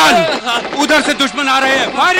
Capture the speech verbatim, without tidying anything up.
Iran, उधर से दुश्मन आ रहे हैं, फायरिंग